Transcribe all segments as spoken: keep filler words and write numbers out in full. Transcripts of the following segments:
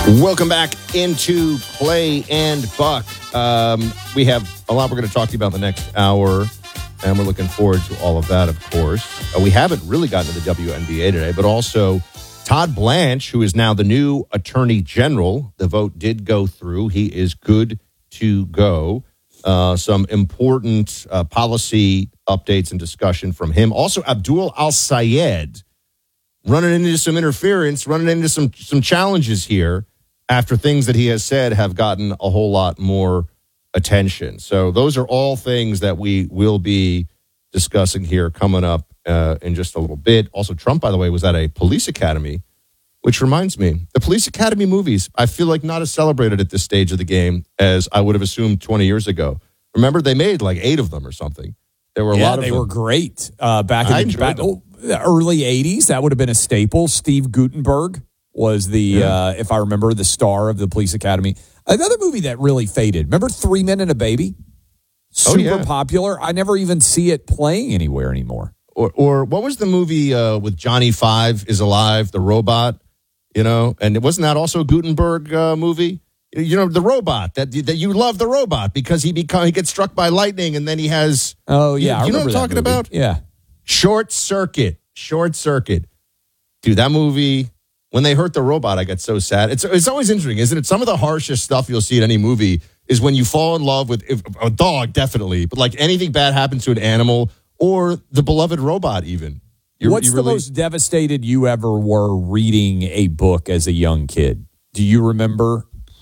Welcome back into Clay and Buck. Um, we have a lot we're going to talk to you about in the next hour, and we're looking forward to all of that, of course. Uh, we haven't really gotten to the W N B A today, but also Todd Blanche, who is now the new Attorney General. The vote did go through. He is good to go. Uh, some important uh, policy updates and discussion from him. Also, Abdul Al-Sayed running into some interference, running into some some challenges here after things that he has said have gotten a whole lot more attention. So those are all things that we will be discussing here coming up uh, in just a little bit. Also, Trump, by the way, was at a police academy, which reminds me, the police academy movies, I feel like not as celebrated at this stage of the game as I would have assumed twenty years ago. Remember, they made like eight of them or something. There were a yeah, lot of they them. were great uh, back I in the, back, them. the early eighties. That would have been a staple. Steve Guttenberg was the, Yeah. uh, if I remember, the star of the police academy. Another movie that really faded. Remember Three Men and a Baby? Super Oh, yeah. popular. I never even see it playing anywhere anymore. Or, or what was the movie uh, with Johnny Five is Alive, the robot? You know, and it wasn't that also a Gutenberg uh, movie? You know, the robot that that you love the robot because he become he gets struck by lightning and then he has. Oh yeah, you, I you know what I'm remember that talking movie. about? Yeah, Short Circuit, Short Circuit, dude. That movie. When they hurt the robot, I got so sad. It's it's always interesting, isn't it? Some of the harshest stuff you'll see in any movie is when you fall in love with if, a dog, definitely, but like anything bad happens to an animal or the beloved robot, even. You're, What's you the really, most devastated you ever were reading a book as a young kid? Do you remember?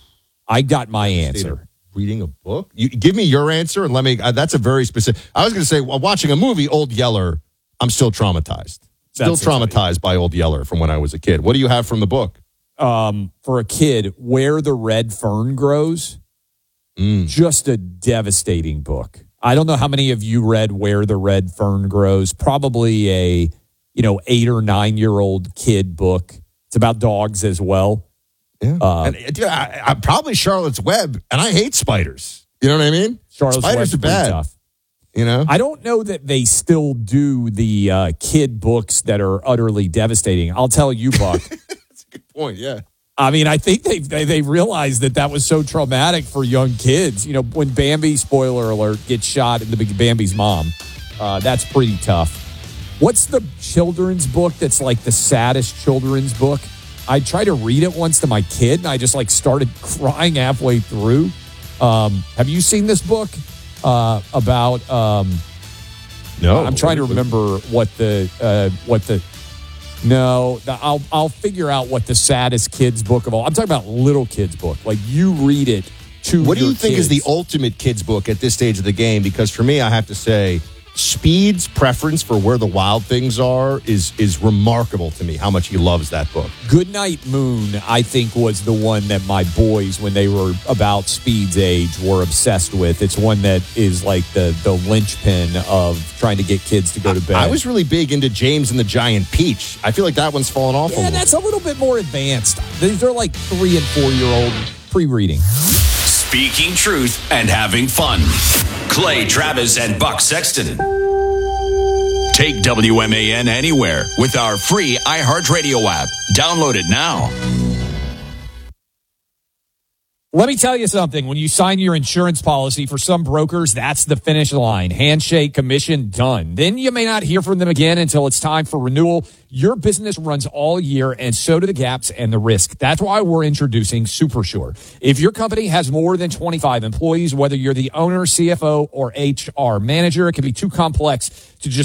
I got my answer. Reading a book? You give me your answer and let me. Uh, that's a very specific. I was going to say, well, watching a movie, Old Yeller. I'm still traumatized. Still That's traumatized by Old Yeller from when I was a kid. What do you have from the book? Um, for a kid, Where the Red Fern Grows. Mm. Just a devastating book. I don't know how many of you read Where the Red Fern Grows. Probably a you know eight or nine year old kid book. It's about dogs as well. Yeah, uh, and, dude, I, I probably Charlotte's Web, and I hate spiders. You know what I mean? Charlotte's spiders Web's are bad. tough. You know, I don't know that they still do the uh, kid books that are utterly devastating. I'll tell you, Buck. that's a good point. Yeah. I mean, I think they, they they realized that that was so traumatic for young kids. You know, when Bambi, spoiler alert, gets shot in the big Bambi's mom, uh, that's pretty tough. What's the children's book that's like the saddest children's book? I tried to read it once to my kid, and I just like started crying halfway through. Um, have you seen this book uh, about? Um, No, I'm trying to remember what the uh, what the. No, I'll I'll figure out what the saddest kids book of all. I'm talking about little kids book. Like you read it to. What do your you think kids. is the ultimate kids book at this stage of the game? Because for me, I have to say, Speed's preference for Where the Wild Things Are is is remarkable to me. How much he loves that book. Goodnight Moon, I think, was the one that my boys, when they were about Speed's age, were obsessed with. It's one that is like the the linchpin of trying to get kids to go to bed. I was really big into James and the Giant Peach. I feel like that one's fallen off a yeah, little that's bit. a little bit more advanced. These are like three and four year old pre-reading. Speaking truth and having fun. Clay Travis and Buck Sexton. Take W M A N anywhere with our free iHeartRadio app. Download it now. Let me tell you something. When you sign your insurance policy, for some brokers, that's the finish line. Handshake, commission, done. Then you may not hear from them again until it's time for renewal. Your business runs all year, and so do the gaps and the risk. That's why we're introducing SuperSure. If your company has more than twenty-five employees, whether you're the owner, C F O, or H R manager, it can be too complex to just